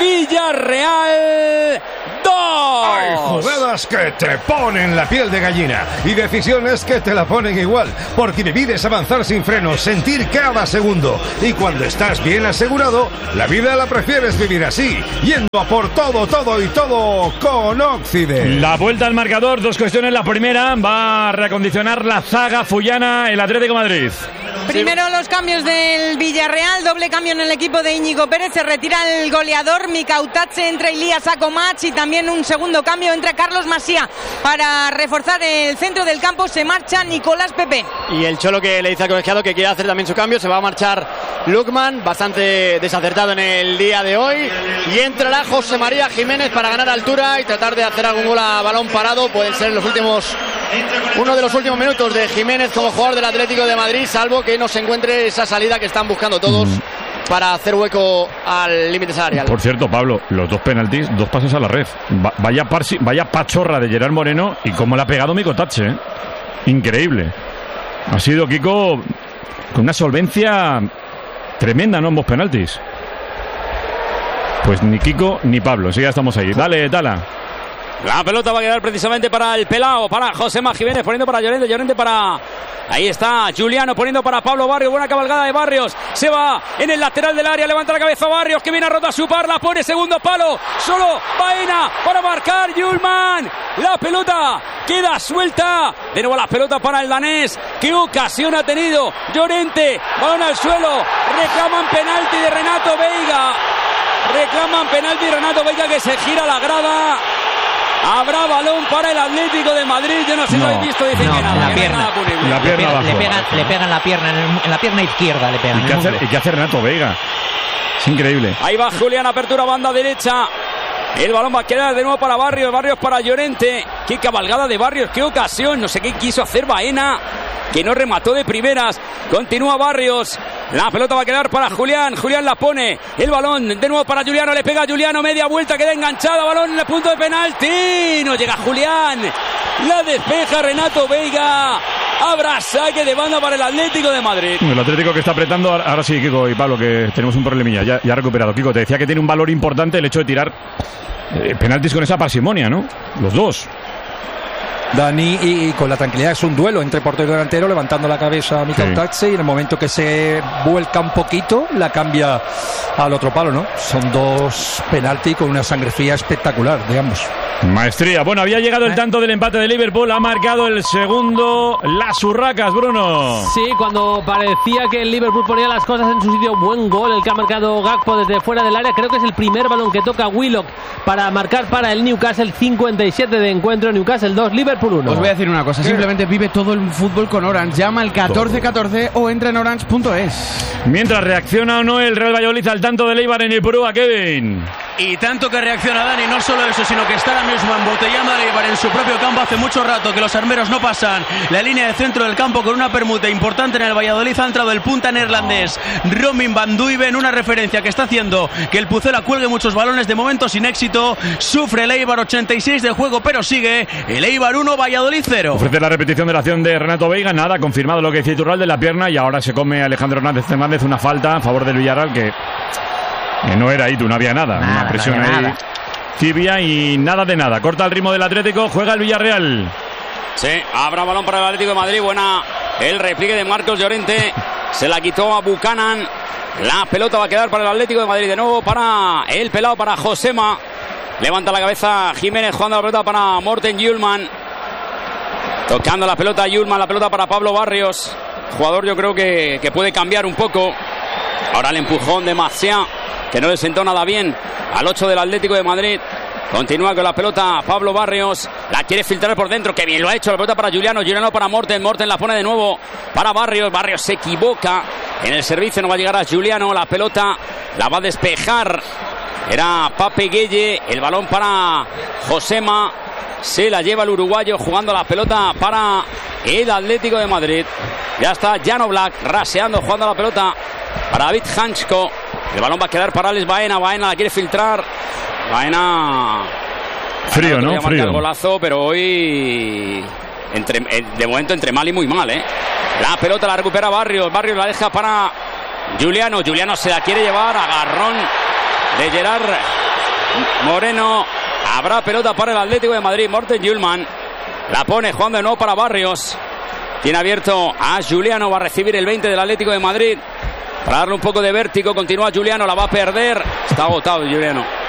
Villarreal dos. Hay jugadas que te ponen la piel de gallina y decisiones que te la ponen igual, porque vivir es avanzar sin frenos, sentir cada segundo, y cuando estás bien asegurado, la vida la prefieres vivir así, yendo a por todo, todo y todo con Occident. La vuelta al marcador, dos cuestiones. La primera, va a reacondicionar la zaga fullana el Atlético de Madrid. Primero los cambios del Villarreal, doble cambio en el equipo de Íñigo Pérez, se retira el goleador Mikautadze, entra Ilías Akomach y también un segundo cambio, entra Carlos Masía para reforzar el centro del campo, se marcha Nicolás Pepe. Y el Cholo que le dice al colegiado que quiere hacer también su cambio, se va a marchar Lukman, bastante desacertado en el día de hoy, y entrará José María Jiménez para ganar altura y tratar de hacer algún gol a balón parado. Pueden ser los últimos, uno de los últimos minutos de Jiménez como jugador del Atlético de Madrid, salvo que no se encuentre esa salida que están buscando todos mm. para hacer hueco al límite salarial. Por cierto, Pablo, los dos penaltis, dos pases a la red. Va, vaya, parsi, vaya pachorra de Gerard Moreno y cómo le ha pegado Mikautadze, ¿eh? Increíble. Ha sido Kiko con una solvencia tremenda, ¿no? Ambos penaltis. Pues ni Kiko ni Pablo, sí, ya estamos ahí. Dale, Tala. La pelota va a quedar precisamente para el pelao, para Josema Jiménez, poniendo para Llorente, Llorente para... Ahí está Juliano poniendo para Pablo Barrios. Buena cabalgada de Barrios. Se va en el lateral del área. Levanta la cabeza Barrios, que viene a rota su par. La pone segundo palo. Solo Baena para marcar Yulman. La pelota queda suelta. De nuevo la pelota para el danés. ¿Qué ocasión ha tenido Llorente? Balón al suelo. Reclaman penalti de Renato Veiga. Reclaman penalti de Renato Veiga, que se gira la grada. Habrá balón para el Atlético de Madrid. Yo no sé si no, lo habéis visto. Dicen no, que nada, en la pierna. La pierna le, pega, abajo. le, pegan, le pegan la pierna, en, el, en la pierna izquierda le pegan. ¿Y qué, hace, ¿Y qué hace Renato Veiga? Es increíble. Ahí va Julián, apertura banda derecha. El balón va a quedar de nuevo para Barrios. Barrios para Llorente. Qué cabalgada de Barrios, qué ocasión. No sé qué quiso hacer Baena, que no remató de primeras. Continúa Barrios. La pelota va a quedar para Julián. Julián la pone. El balón de nuevo para Juliano. Le pega a Juliano. Media vuelta. Queda enganchada. Balón en el punto de penalti. No llega Julián. La despeja Renato Veiga. Habrá saque de banda para el Atlético de Madrid. El Atlético que está apretando. Ahora sí, Kiko y Pablo, que tenemos un problemilla. Ya, ya ha recuperado. Kiko, te decía que tiene un valor importante el hecho de tirar eh, penaltis con esa parsimonia, ¿no? Los dos. Dani, y, y con la tranquilidad, es un duelo entre portero y delantero, levantando la cabeza a Mikautadze, sí. Y en el momento que se vuelca un poquito, la cambia al otro palo, ¿no? Son dos penaltis con una sangre fría espectacular, digamos. Maestría. Bueno, había llegado el tanto del empate de Liverpool, ha marcado el segundo las Urracas, Bruno. Sí, cuando parecía que el Liverpool ponía las cosas en su sitio, buen gol el que ha marcado Gakpo desde fuera del área. Creo que es el primer balón que toca Willock para marcar para el Newcastle. Cincuenta y siete de encuentro, Newcastle dos, Liverpool uno. Os voy a decir una cosa, simplemente vive todo el fútbol con Orange. Llama al catorce catorce o entra en orange punto es. Mientras reacciona o no el Real Valladolid al tanto de Eibar en el Purúa, Kevin. Y tanto que reacciona Dani, no solo eso, sino que está ahora mismo embotellando a Eibar en su propio campo. Hace mucho rato que los armeros no pasan la línea de centro del campo con una permuta importante en el Valladolid. Ha entrado el punta neerlandés Robin van Duiven, una referencia que está haciendo que el Pucela cuelgue muchos balones, de momento sin éxito. Sufre el Eibar, ochenta y seis de juego, pero sigue el Eibar uno, Valladolid cero. Ofrece la repetición de la acción de Renato Veiga, nada, confirmado lo que decía Iturral de la pierna, y ahora se come Alejandro Hernández Hernández una falta a favor del Villarreal que... Que no era ahí, tú, no había nada. nada Una presión no ahí nada. Tibia y nada de nada. Corta el ritmo del Atlético, juega el Villarreal. Sí, habrá balón para el Atlético de Madrid. Buena el repliegue de Marcos Llorente. Se la quitó a Buchanan. La pelota va a quedar para el Atlético de Madrid. De nuevo para el pelado, para Josema. Levanta la cabeza Jiménez jugando la pelota para Morten Hjulman. Tocando la pelota Hjulman, la pelota para Pablo Barrios. Jugador yo creo que, que puede cambiar un poco. Ahora el empujón de Maciá, que no le sentó nada bien al ocho del Atlético de Madrid. Continúa con la pelota Pablo Barrios. La quiere filtrar por dentro. Que bien lo ha hecho. La pelota para Juliano. Juliano para Morten. Morten la pone de nuevo para Barrios. Barrios se equivoca en el servicio. No va a llegar a Juliano. La pelota la va a despejar. Era Pape Gueye. El balón para Josema. Se la lleva el uruguayo jugando la pelota para el Atlético de Madrid. Ya está Jan Oblak raseando, jugando la pelota para David Hansko. El balón va a quedar para Alex Baena. Baena la quiere filtrar. Baena... Frío, ¿no? Frío. El golazo, pero hoy... Entre, de momento entre mal y muy mal, ¿eh? La pelota la recupera Barrios. Barrios la deja para Juliano. Juliano se la quiere llevar. Agarrón de Gerard Moreno. Habrá pelota para el Atlético de Madrid. Morten Hjulmand la pone jugando de nuevo para Barrios. Tiene abierto a Juliano. Va a recibir el veinte del Atlético de Madrid para darle un poco de vértigo. Continúa Juliano. La va a perder. Está agotado Juliano.